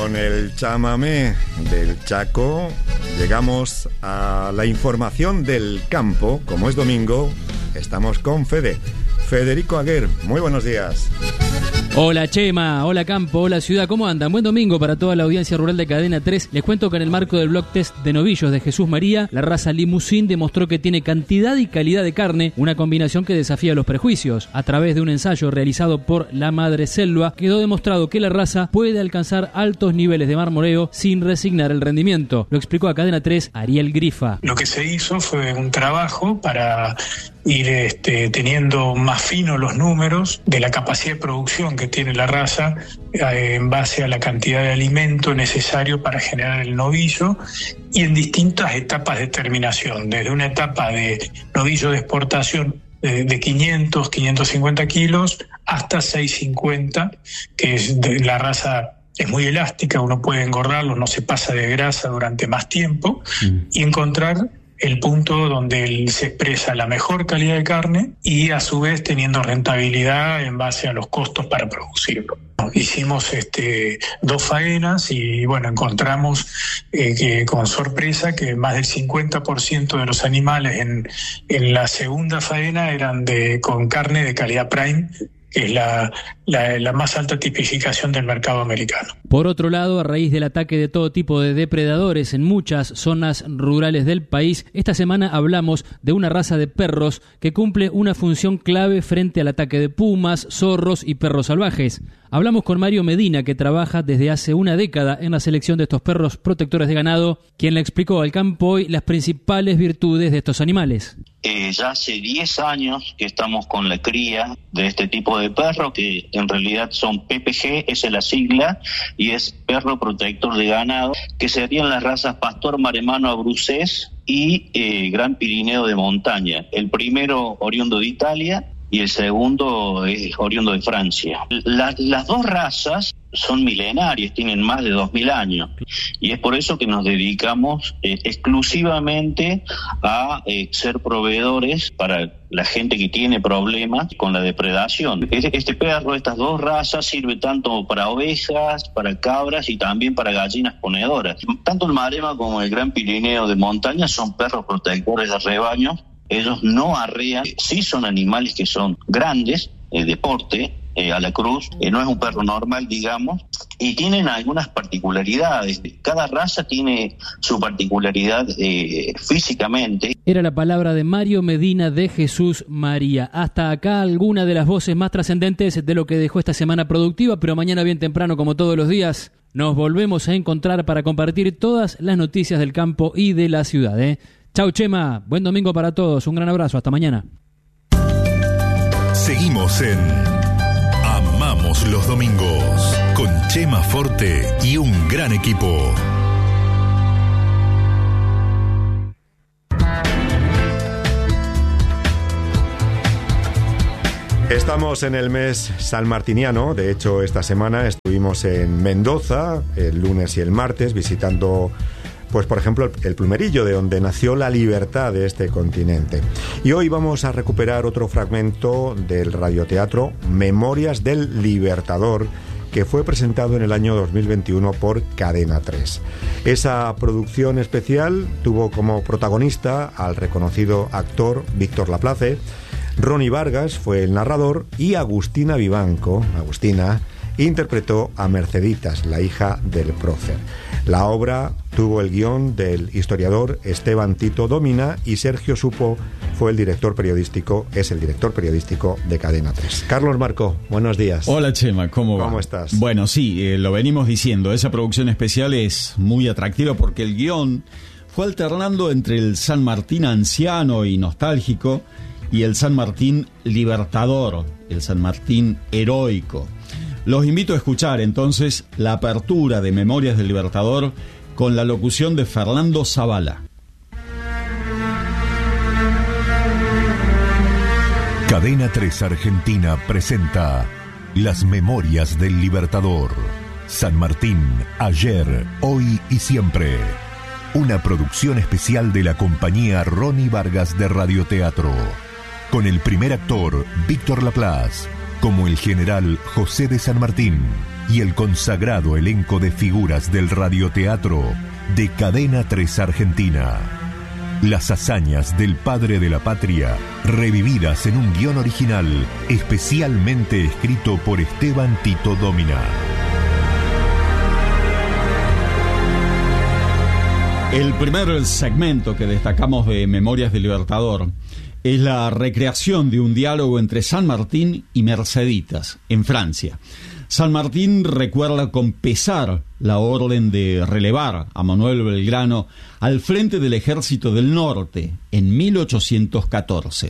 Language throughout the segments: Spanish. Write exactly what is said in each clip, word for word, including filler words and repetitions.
Con el chamamé del Chaco llegamos a la información del campo. Como es domingo, estamos con Fede. Federico Aguer, muy buenos días. Hola Chema, hola campo, hola ciudad, ¿cómo andan? Buen domingo para toda la audiencia rural de Cadena tres. Les cuento que en el marco del blog test de novillos de Jesús María, la raza Limousin demostró que tiene cantidad y calidad de carne, una combinación que desafía los prejuicios. A través de un ensayo realizado por La Madre Selva, quedó demostrado que la raza puede alcanzar altos niveles de marmoreo sin resignar el rendimiento. Lo explicó a Cadena tres Ariel Grifa. Lo que se hizo fue un trabajo para ir este, teniendo más finos los números de la capacidad de producción que tiene la raza eh, en base a la cantidad de alimento necesario para generar el novillo y en distintas etapas de terminación, desde una etapa de novillo de exportación eh, de quinientos, quinientos cincuenta kilos hasta seiscientos cincuenta, que es de la raza. Es muy elástica, uno puede engordarlo, no se pasa de grasa durante más tiempo mm. y encontrar el punto donde se expresa la mejor calidad de carne y a su vez teniendo rentabilidad en base a los costos para producirlo. Hicimos este, dos faenas y bueno, encontramos eh, que con sorpresa que más del cincuenta por ciento de los animales en, en la segunda faena eran de, con carne de calidad prime, que es la, la, la más alta tipificación del mercado americano. Por otro lado, a raíz del ataque de todo tipo de depredadores en muchas zonas rurales del país, esta semana hablamos de una raza de perros que cumple una función clave frente al ataque de pumas, zorros y perros salvajes. Hablamos con Mario Medina, que trabaja desde hace una década en la selección de estos perros protectores de ganado, quien le explicó al campo hoy las principales virtudes de estos animales. Eh, ya hace diez años que estamos con la cría de este tipo de perro, que en realidad son P P G, esa es la sigla, y es perro protector de ganado, que serían las razas Pastor Maremano Abruzzés y eh, Gran Pirineo de montaña. El primero oriundo de Italia y el segundo es oriundo de Francia. La, las dos razas son milenarias, tienen más de dos mil años, y es por eso que nos dedicamos eh, exclusivamente a eh, ser proveedores para la gente que tiene problemas con la depredación. Este, este perro, estas dos razas, sirve tanto para ovejas, para cabras y también para gallinas ponedoras. Tanto el Marema como el Gran Pirineo de montaña son perros protectores de rebaño. Ellos no arrean, sí son animales que son grandes, eh, de porte, eh, a la cruz, eh, no es un perro normal, digamos, y tienen algunas particularidades. Cada raza tiene su particularidad eh, físicamente. Era la palabra de Mario Medina de Jesús María. Hasta acá alguna de las voces más trascendentes de lo que dejó esta semana productiva, pero mañana bien temprano, como todos los días, nos volvemos a encontrar para compartir todas las noticias del campo y de la ciudad, ¿eh? Chau Chema, buen domingo para todos, un gran abrazo, hasta mañana. Seguimos en Amamos los Domingos, con Chema Forte y un gran equipo. Estamos en el mes sanmartiniano. De hecho, esta semana estuvimos en Mendoza, el lunes y el martes, visitando, pues por ejemplo, el Plumerillo, de donde nació la libertad de este continente. Y hoy vamos a recuperar otro fragmento del radioteatro Memorias del Libertador, que fue presentado en el año dos mil veintiuno por Cadena tres. Esa producción especial tuvo como protagonista al reconocido actor Víctor Laplace, Ronnie Vargas fue el narrador y Agustina Vivanco, Agustina, interpretó a Merceditas, la hija del prócer. La obra tuvo el guión del historiador Esteban Tito Domina y Sergio Supo fue el director periodístico, es el director periodístico de Cadena tres. Carlos Marco, buenos días. Hola Chema, ¿cómo va? ¿Cómo estás? Bueno, sí, eh, lo venimos diciendo, esa producción especial es muy atractiva porque el guión fue alternando entre el San Martín anciano y nostálgico y el San Martín libertador, el San Martín heroico. Los invito a escuchar entonces la apertura de Memorias del Libertador con la locución de Fernando Zavala. Cadena tres Argentina presenta Las Memorias del Libertador. San Martín, ayer, hoy y siempre. Una producción especial de la compañía Ronnie Vargas de Radioteatro. Con el primer actor, Víctor Laplace, como el general José de San Martín. y el consagrado elenco de figuras del radioteatro de Cadena tres Argentina. Las hazañas del padre de la patria, revividas en un guión original especialmente escrito por Esteban Tito Dómina. El primer segmento que destacamos de Memorias del Libertador es la recreación de un diálogo entre San Martín y Merceditas, en Francia. San Martín recuerda con pesar la orden de relevar a Manuel Belgrano al frente del Ejército del Norte en mil ochocientos catorce.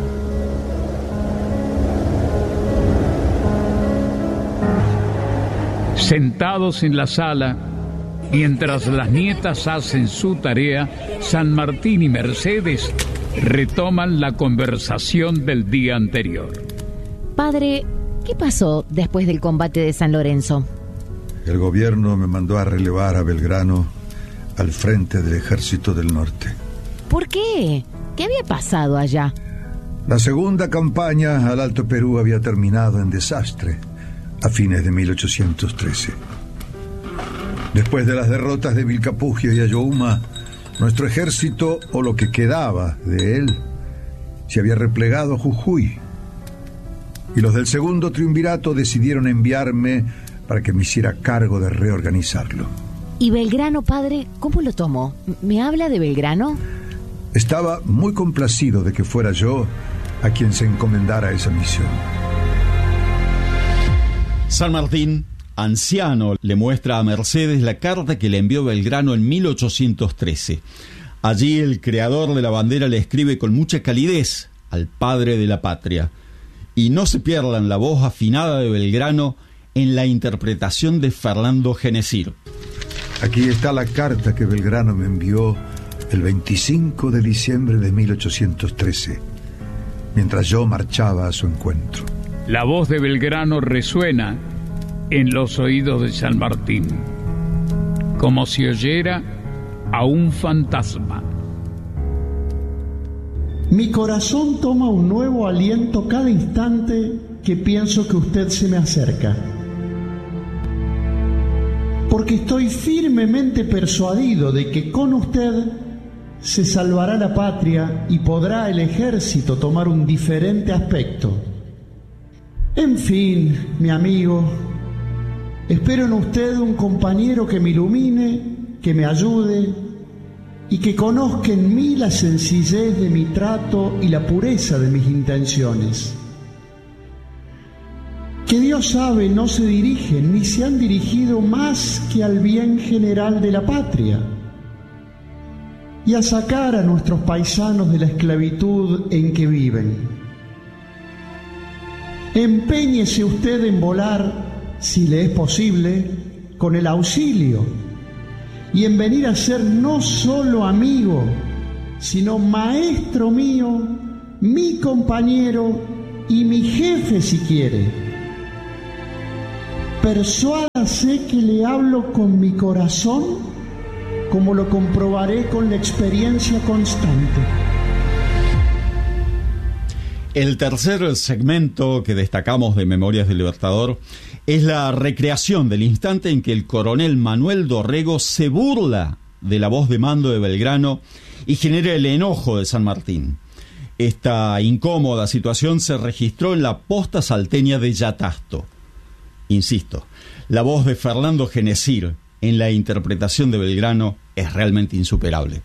Sentados en la sala, mientras las nietas hacen su tarea, San Martín y Mercedes retoman la conversación del día anterior. Padre, ¿qué pasó después del combate de San Lorenzo? El gobierno me mandó a relevar a Belgrano al frente del Ejército del Norte. ¿Por qué? ¿Qué había pasado allá? La segunda campaña al Alto Perú había terminado en desastre a fines de mil ochocientos trece. Después de las derrotas de Vilcapugio y Ayohuma, nuestro ejército, o lo que quedaba de él, se había replegado a Jujuy. Y los del segundo triunvirato decidieron enviarme para que me hiciera cargo de reorganizarlo. ¿Y Belgrano, padre, cómo lo tomó? ¿Me habla de Belgrano? Estaba muy complacido de que fuera yo a quien se encomendara esa misión. San Martín, anciano, le muestra a Mercedes la carta que le envió Belgrano en mil ochocientos trece. Allí el creador de la bandera le escribe con mucha calidez al padre de la patria. Y no se pierdan la voz afinada de Belgrano en la interpretación de Fernando Genesir. Aquí está la carta que Belgrano me envió el veinticinco de diciembre de mil ochocientos trece, mientras yo marchaba a su encuentro. La voz de Belgrano resuena en los oídos de San Martín, como si oyera a un fantasma. Mi corazón toma un nuevo aliento cada instante que pienso que usted se me acerca. Porque estoy firmemente persuadido de que con usted se salvará la patria y podrá el ejército tomar un diferente aspecto. En fin, mi amigo, espero en usted un compañero que me ilumine, que me ayude y que conozca en mí la sencillez de mi trato y la pureza de mis intenciones. Que Dios sabe no se dirigen ni se han dirigido más que al bien general de la patria y a sacar a nuestros paisanos de la esclavitud en que viven. Empeñese usted en volar, si le es posible, con el auxilio y en venir a ser no solo amigo, sino maestro mío, mi compañero y mi jefe si quiere. Persuádase que le hablo con mi corazón, como lo comprobaré con la experiencia constante. El tercer segmento que destacamos de Memorias del Libertador es la recreación del instante en que el coronel Manuel Dorrego se burla de la voz de mando de Belgrano y genera el enojo de San Martín. Esta incómoda situación se registró en la posta salteña de Yatasto. Insisto, la voz de Fernando Genesir en la interpretación de Belgrano es realmente insuperable.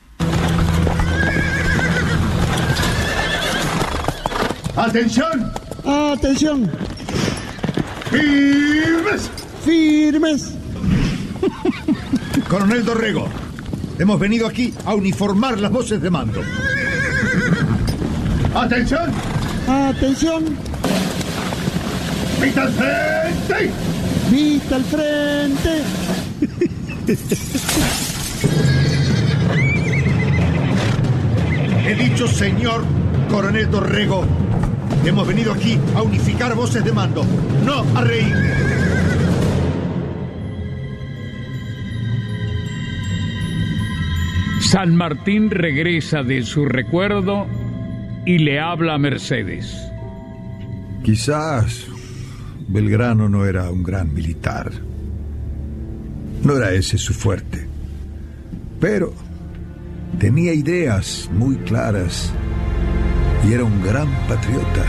¡Atención! ¡Atención! ¡Firmes! ¡Firmes! Coronel Dorrego, hemos venido aquí a uniformar las voces de mando. ¡Atención! ¡Atención! ¡Vista al frente! ¡Vista al frente! He dicho, señor Coronel Dorrego, hemos venido aquí a unificar voces de mando, no a reír. San Martín regresa de su recuerdo y le habla a Mercedes. Quizás Belgrano no era un gran militar. No era ese su fuerte. Pero tenía ideas muy claras y era un gran patriota.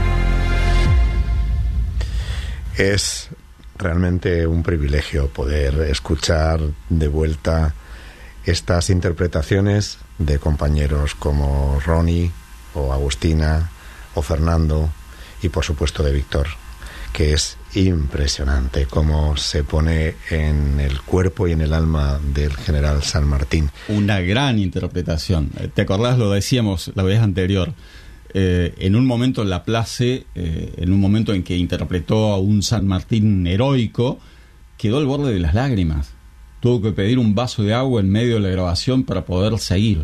Es realmente un privilegio poder escuchar de vuelta estas interpretaciones de compañeros como Ronnie o Agustina o Fernando y por supuesto de Víctor, que es impresionante cómo se pone en el cuerpo y en el alma del general San Martín. Una gran interpretación. ¿Te acordás? Lo decíamos la vez anterior. Eh, en un momento en la place, eh, en un momento en que interpretó a un San Martín heroico, quedó al borde de las lágrimas. Tuvo que pedir un vaso de agua en medio de la grabación para poder seguir.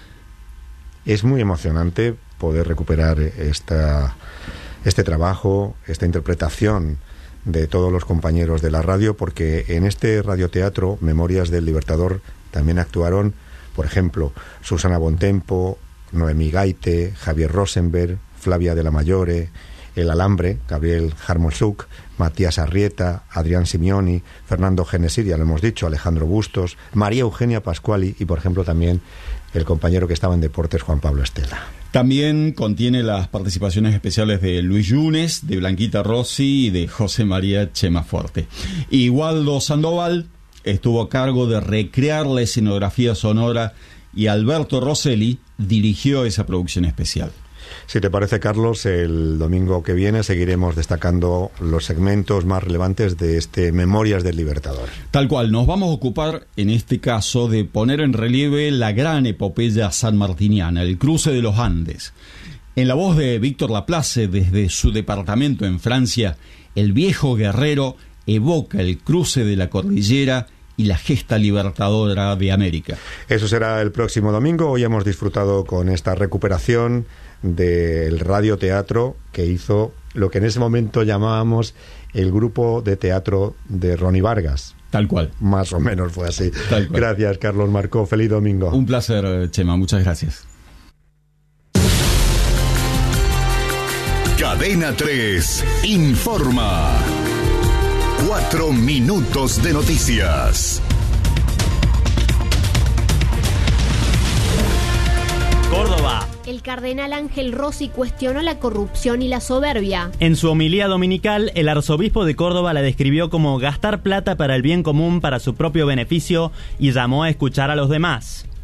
Es muy emocionante poder recuperar esta, este trabajo, esta interpretación de todos los compañeros de la radio, porque en este radioteatro, Memorias del Libertador, también actuaron, por ejemplo, Susana Bontempo, Noemí Gaite, Javier Rosenberg, Flavia de la Mayore, El Alambre, Gabriel Jarmosuk, Matías Arrieta, Adrián Simioni, Fernando Genesir, ya lo hemos dicho, Alejandro Bustos, María Eugenia Pascuali y, por ejemplo, también el compañero que estaba en deportes, Juan Pablo Estela. También contiene las participaciones especiales de Luis Yunes, de Blanquita Rossi y de José María Chemaforte. Y Waldo Sandoval estuvo a cargo de recrear la escenografía sonora y Alberto Rosselli dirigió esa producción especial. Si te parece, Carlos, el domingo que viene seguiremos destacando los segmentos más relevantes de este Memorias del Libertador. Tal cual, nos vamos a ocupar en este caso de poner en relieve la gran epopeya sanmartiniana, el cruce de los Andes. En la voz de Víctor Laplace, desde su departamento en Francia, el viejo guerrero evoca el cruce de la cordillera y la gesta libertadora de América. Eso será el próximo domingo. Hoy hemos disfrutado con esta recuperación del radioteatro que hizo lo que en ese momento llamábamos el grupo de teatro de Ronnie Vargas. Tal cual. Más o menos fue así. Tal cual. Gracias, Carlos Marcó. Feliz domingo. Un placer, Chema. Muchas gracias. Cadena tres informa. Cuatro minutos de noticias. Córdoba. El cardenal Ángel Rossi cuestionó la corrupción y la soberbia. En su homilía dominical, el arzobispo de Córdoba la describió como gastar plata para el bien común para su propio beneficio y llamó a escuchar a los demás.